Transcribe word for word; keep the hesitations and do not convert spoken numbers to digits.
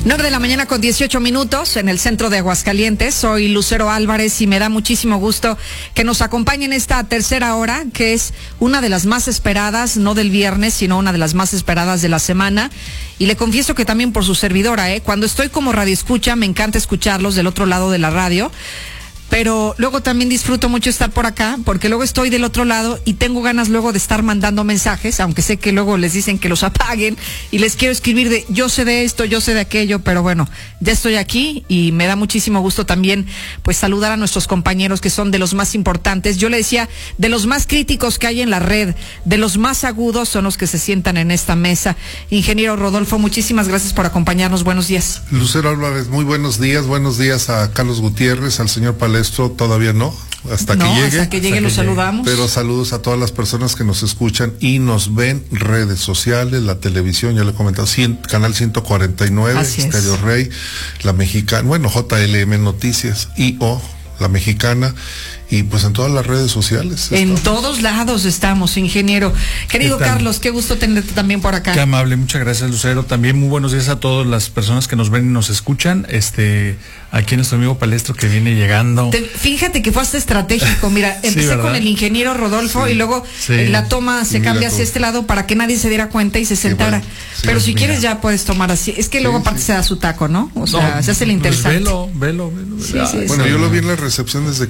nueve de la mañana con dieciocho minutos en el centro de Aguascalientes. Soy Lucero Álvarez y me da muchísimo gusto que nos acompañe en esta tercera hora, que es una de las más esperadas, no del viernes, sino una de las más esperadas de la semana. Y le confieso que también por su servidora, ¿eh? Cuando estoy como radioescucha, me encanta escucharlos del otro lado de la radio. Pero luego también disfruto mucho estar por acá, porque luego estoy del otro lado y tengo ganas luego de estar mandando mensajes, aunque sé que luego les dicen que los apaguen y les quiero escribir de yo sé de esto, yo sé de aquello, pero bueno, ya estoy aquí y me da muchísimo gusto también pues saludar a nuestros compañeros que son de los más importantes. Yo le decía, de los más críticos que hay en la red, de los más agudos son los que se sientan en esta mesa. Ingeniero Rodolfo, muchísimas gracias por acompañarnos. Buenos días. Lucero Álvarez, muy buenos días. Buenos días a Carlos Gutiérrez, al señor Palestro. Todavía no, hasta no, que llegue. hasta que llegue lo saludamos. Pero saludos a todas las personas que nos escuchan y nos ven, redes sociales, la televisión, ya le he comentado, cien, canal ciento cuarenta y nueve, Estéreo Rey, La Mexicana, bueno, J L M Noticias, I O, La Mexicana, y pues en todas las redes sociales. En estamos. todos lados estamos, ingeniero. Querido ¿Qué Carlos, qué gusto tenerte también por acá. Qué amable, muchas gracias, Lucero. También muy buenos días a todas las personas que nos ven y nos escuchan. Este, aquí nuestro amigo Palestro que viene llegando. Te, fíjate que fue hasta estratégico. Mira, empecé sí, con el ingeniero Rodolfo sí, y luego sí. eh, la toma se cambia hacia este lado para que nadie se diera cuenta y se sentara. Bueno, sí, Pero si mira. quieres ya puedes tomar así. Es que sí, luego aparte sí. se da su taco, ¿no? O sea, no, se hace el interesante. Pues velo, velo, velo. Sí, sí, bueno, sí. yo lo vi en la recepción desde